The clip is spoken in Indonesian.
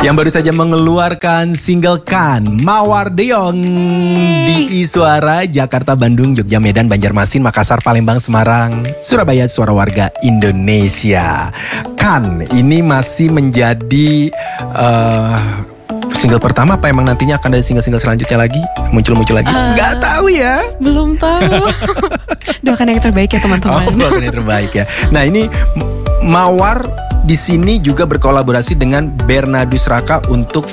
Yang baru saja mengeluarkan single Kan, Mawar Deong di Suara, Jakarta, Bandung, Jogja, Medan, Banjarmasin, Makassar, Palembang, Semarang, Surabaya, Suara Warga Indonesia. Kan ini masih menjadi single pertama, apa emang nantinya akan ada single-single selanjutnya lagi? Muncul-muncul lagi? Nggak tahu ya. Belum tahu. Doakan yang terbaik ya teman-teman. Doakan yang terbaik ya. Nah ini Mawar di sini juga berkolaborasi dengan Bernardus Raka untuk